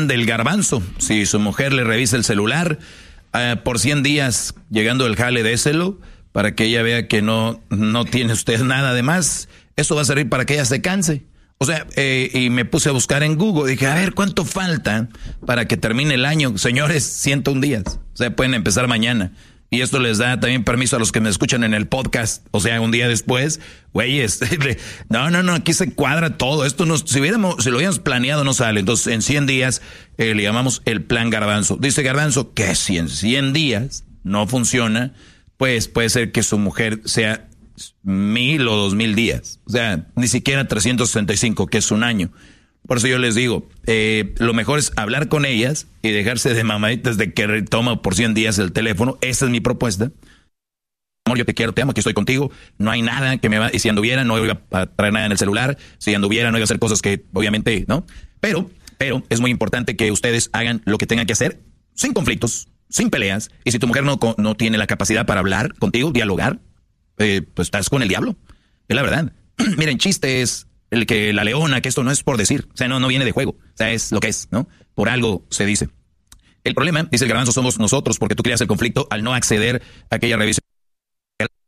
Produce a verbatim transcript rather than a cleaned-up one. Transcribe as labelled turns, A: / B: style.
A: plan del garbanzo. Si su mujer le revisa el celular, uh, por cien días llegando el jale, déselo, para que ella vea que no, no tiene usted nada de más. Eso va a servir para que ella se canse. O sea, eh, y me puse a buscar en Google. Dije, a ver, ¿cuánto falta para que termine el año? Señores, ciento un días. O sea, pueden empezar mañana. Y esto les da también permiso a los que me escuchan en el podcast. O sea, un día después, güeyes, no, no, no, aquí se cuadra todo. Esto no, si hubiéramos, si lo hubiéramos planeado, no sale. Entonces, en cien días, eh, le llamamos el plan Garbanzo. Dice Garbanzo que si en cien días no funciona, pues puede ser que su mujer sea mil o dos mil días. O sea, ni siquiera trescientos sesenta y cinco, que es un año. Por eso yo les digo, eh, lo mejor es hablar con ellas y dejarse de mamaditas de que toma por cien días el teléfono. Esa es mi propuesta. Amor, yo te quiero, te amo, aquí estoy contigo. No hay nada que me va... Y si anduviera, no iba a traer nada en el celular. Si anduviera, no iba a hacer cosas que, obviamente, ¿no? Pero, pero es muy importante que ustedes hagan lo que tengan que hacer sin conflictos, sin peleas. Y si tu mujer no, no tiene la capacidad para hablar contigo, dialogar, eh, pues estás con el diablo. Es la verdad. Miren, chistes... El que la leona, que esto no es por decir, o sea, no, no viene de juego, o sea, es lo que es, ¿no? Por algo se dice. El problema, dice el Garbanzo, somos nosotros, porque tú creas el conflicto al no acceder a aquella revisión.